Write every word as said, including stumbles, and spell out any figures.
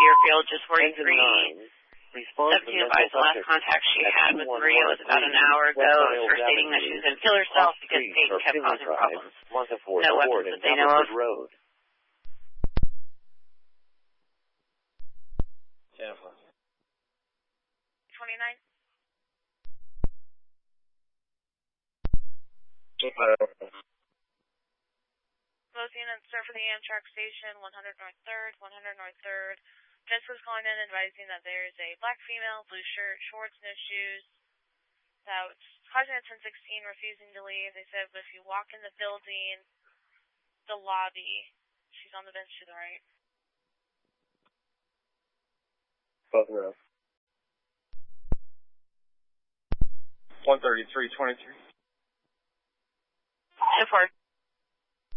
Deerfield, just forty-three. seventeen advised the last contact she had with Maria was about an hour ago. It was her stating that she was going to kill herself because Peyton kept causing problems. No weapons that they know of. twenty-nine. Both units start for the Amtrak station, one hundred North third, one hundred North third. Jessica's calling in advising that there is a black female, blue shirt, shorts, no shoes, that's causing at ten sixteen, refusing to leave. They said, but if you walk in the building, the lobby, she's on the bench to the right. Both rows. one thirty-three twenty-three. So far.